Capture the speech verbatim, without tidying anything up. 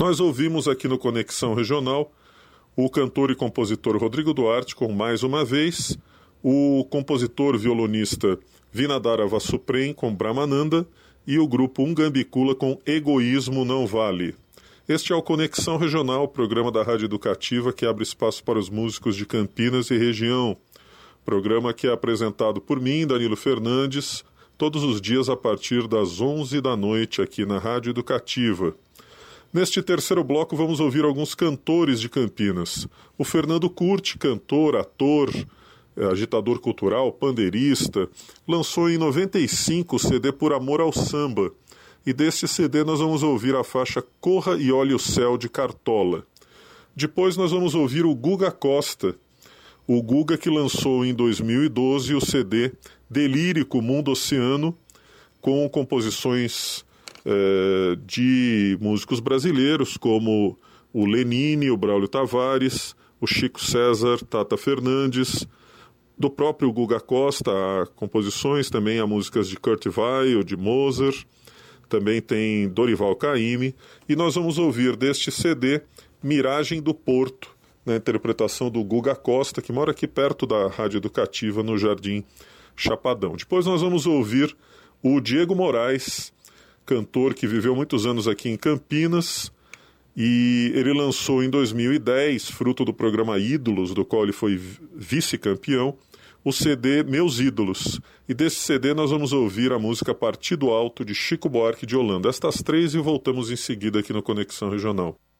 Nós ouvimos aqui no Conexão Regional o cantor e compositor Rodrigo Duarte com Mais Uma Vez, o compositor violonista Vinadara Vasuprem com Brahmananda e o grupo Ungambicula com Egoísmo Não Vale. Este é o Conexão Regional, programa da Rádio Educativa que abre espaço para os músicos de Campinas e região. Programa que é apresentado por mim, Danilo Fernandes, todos os dias a partir das onze da noite aqui na Rádio Educativa. Neste terceiro bloco vamos ouvir alguns cantores de Campinas. O Fernando Curti, cantor, ator, agitador cultural, pandeirista, lançou em noventa e cinco o C D Por Amor ao Samba. E deste C D nós vamos ouvir a faixa Corra e Olhe o Céu de Cartola. Depois nós vamos ouvir o Guga Costa, o Guga que lançou em dois mil e doze o C D Delírico Mundo Oceano, com composições eh, de músicos brasileiros como o Lenine, o Braulio Tavares, o Chico César, Tata Fernandes, do próprio Guga Costa, há composições também, há músicas de Kurt Weill, de Mozart, também tem Dorival Caymmi, e nós vamos ouvir deste C D Miragem do Porto, na interpretação do Guga Costa, que mora aqui perto da Rádio Educativa, no Jardim Chapadão. Depois nós vamos ouvir o Diego Moraes, cantor que viveu muitos anos aqui em Campinas, e ele lançou em dois mil e dez, fruto do programa Ídolos, do qual ele foi vice-campeão, o C D Meus Ídolos. E desse C D nós vamos ouvir a música Partido Alto, de Chico Buarque de Holanda. Estas três e voltamos em seguida aqui no Conexão Regional.